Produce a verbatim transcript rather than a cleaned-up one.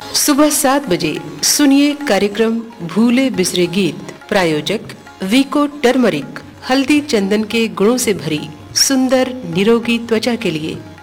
सुबह सात बजे सुनिए कार्यक्रम भूले बिसरे गीत। प्रायोजक वीको टर्मरिक, हल्दी चंदन के गुणों से भरी सुंदर निरोगी त्वचा के लिए।